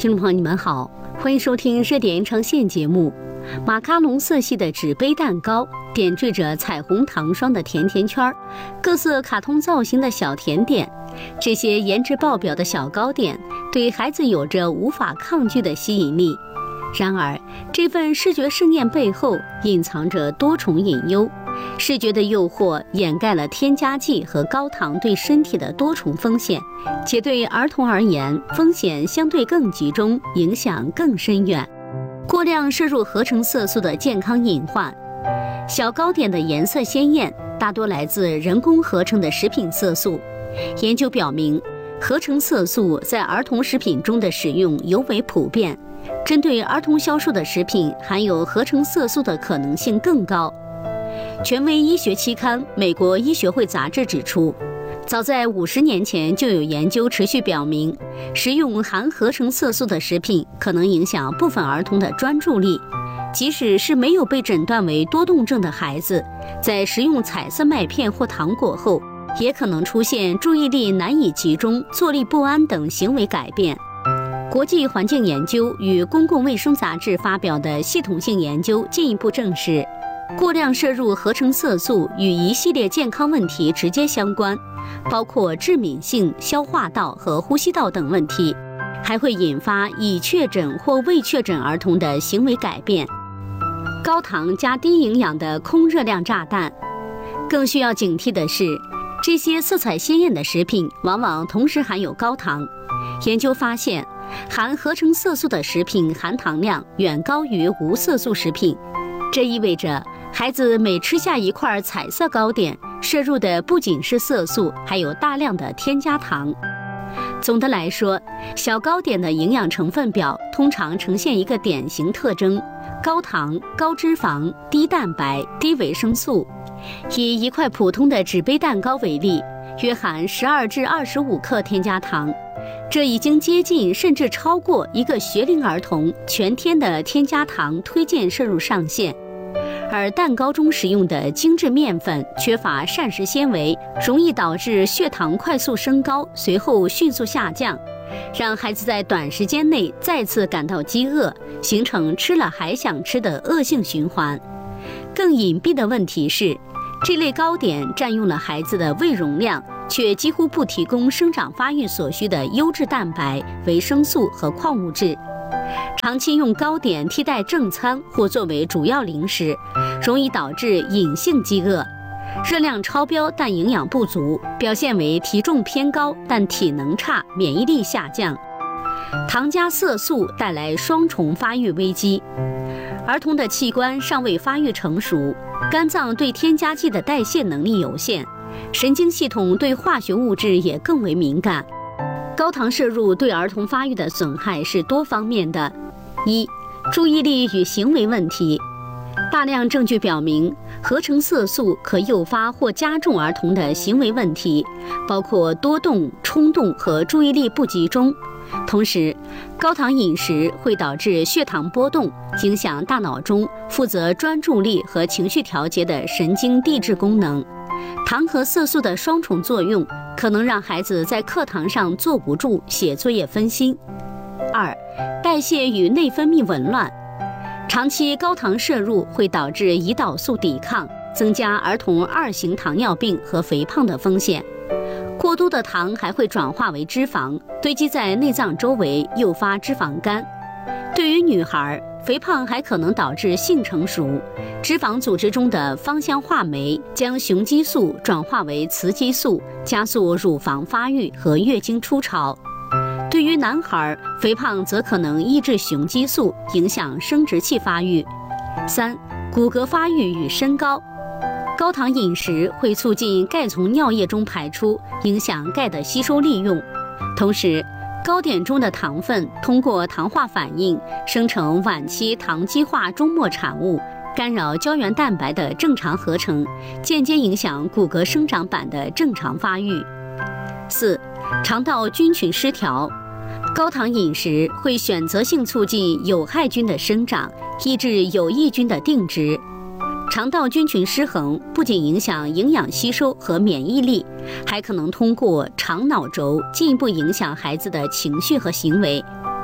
听众朋友你们好，欢迎收听热点延长线节目。马卡龙色系的纸杯蛋糕，点缀着彩虹糖霜的甜甜圈，各色卡通造型的小甜点，这些颜值爆表的小糕点对孩子有着无法抗拒的吸引力。然而，这份视觉盛宴背后隐藏着多重隐忧，视觉的诱惑掩盖了添加剂和高糖对身体的多重风险，且对儿童而言，风险相对更集中，影响更深远。过量摄入合成色素的健康隐患。小糕点的颜色鲜艳，大多来自人工合成的食品色素。研究表明，合成色素在儿童食品中的使用尤为普遍，针对儿童销售的食品含有合成色素的可能性更高。权威医学期刊《美国医学会杂志》指出，早在50年前就有研究持续表明，食用含合成色素的食品可能影响部分儿童的专注力。即使是没有被诊断为多动症的孩子，在食用彩色麦片或糖果后，也可能出现注意力难以集中、坐立不安等行为改变。国际环境研究与公共卫生杂志发表的系统性研究进一步证实，过量摄入合成色素与一系列健康问题直接相关，包括致敏性、消化道和呼吸道等问题，还会引发已确诊或未确诊儿童的行为改变。高糖加低营养的空热量炸弹。更需要警惕的是，这些色彩鲜艳的食品往往同时含有高糖。研究发现，含合成色素的食品含糖量远高于无色素食品，这意味着孩子每吃下一块彩色糕点，摄入的不仅是色素，还有大量的添加糖。总的来说，小糕点的营养成分表通常呈现一个典型特征：高糖、高脂肪、低蛋白、低维生素。以一块普通的纸杯蛋糕为例，约含12至25克添加糖，这已经接近甚至超过一个学龄儿童全天的添加糖推荐摄入上限。而蛋糕中使用的精致面粉缺乏膳食纤维，容易导致血糖快速升高，随后迅速下降，让孩子在短时间内再次感到饥饿，形成吃了还想吃的恶性循环。更隐蔽的问题是，这类糕点占用了孩子的胃容量，却几乎不提供生长发育所需的优质蛋白、维生素和矿物质。长期用糕点替代正餐或作为主要零食，容易导致隐性饥饿，热量超标但营养不足，表现为体重偏高但体能差、免疫力下降。糖加色素带来双重发育危机。儿童的器官尚未发育成熟，肝脏对添加剂的代谢能力有限，神经系统对化学物质也更为敏感。高糖摄入对儿童发育的损害是多方面的。一、注意力与行为问题。大量证据表明，合成色素可诱发或加重儿童的行为问题，包括多动、冲动和注意力不集中。同时，高糖饮食会导致血糖波动，影响大脑中负责专注力和情绪调节的神经递质功能。糖和色素的双重作用可能让孩子在课堂上坐不住，写作业分心。二、代谢与内分泌紊乱。长期高糖摄入会导致胰岛素抵抗，增加儿童2型糖尿病和肥胖的风险。过多的糖还会转化为脂肪，堆积在内脏周围，诱发脂肪肝。对于女孩，肥胖还可能导致性成熟。脂肪组织中的芳香化酶将雄激素转化为雌激素，加速乳房发育和月经初潮。对于男孩，肥胖则可能抑制雄激素，影响生殖器发育。三、骨骼发育与身高。高糖饮食会促进钙从尿液中排出，影响钙的吸收利用。同时，糕点中的糖分通过糖化反应生成晚期糖基化终末产物，干扰胶原蛋白的正常合成，间接影响骨骼生长板的正常发育。四、肠道菌群失调。高糖饮食会选择性促进有害菌的生长，抑制有益菌的定植。肠道菌群失衡不仅影响营养吸收和免疫力，还可能通过肠脑轴进一步影响孩子的情绪和行为。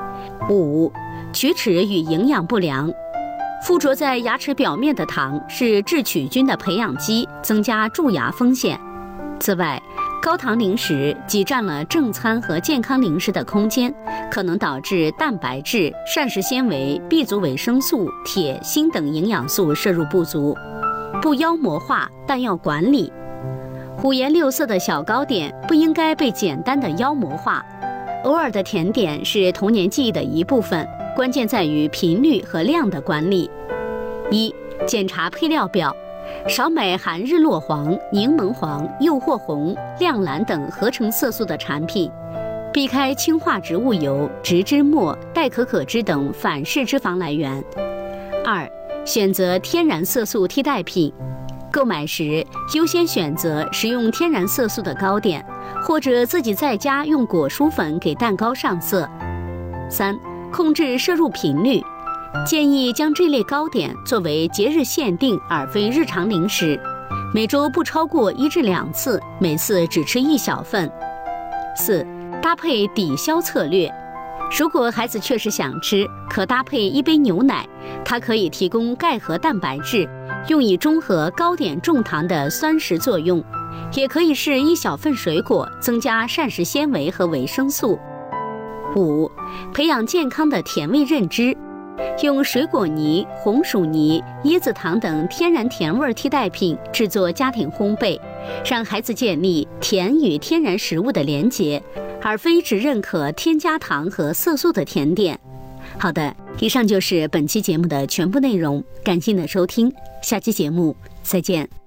5、龋齿与营养不良。附着在牙齿表面的糖是致龋菌的培养基，增加蛀牙风险。此外，高糖零食挤占了正餐和健康零食的空间，可能导致蛋白质、膳食纤维、B 族维生素、铁、锌等营养素摄入不足。不妖魔化，但要管理。五颜六色的小糕点不应该被简单的妖魔化。偶尔的甜点是童年记忆的一部分，关键在于频率和量的管理。1、检查配料表，少买含日落黄、柠檬黄、诱惑红、亮蓝等合成色素的产品，避开氢化植物油、植脂末、代可可脂等反式脂肪来源。2、选择天然色素替代品，购买时优先选择使用天然色素的糕点，或者自己在家用果蔬粉给蛋糕上色。3、控制摄入频率，建议将这类糕点作为节日限定而非日常零食，每周不超过1至2次，每次只吃1小份。4、搭配抵消策略，如果孩子确实想吃，可搭配1杯牛奶，它可以提供钙和蛋白质，用以中和糕点重糖的酸蚀作用，也可以是1小份水果，增加膳食纤维和维生素。5、培养健康的甜味认知，用水果泥、红薯泥、椰子糖等天然甜味替代品制作家庭烘焙，让孩子建立甜与天然食物的连结，而非只认可添加糖和色素的甜点。好的，以上就是本期节目的全部内容，感谢你的收听，下期节目再见。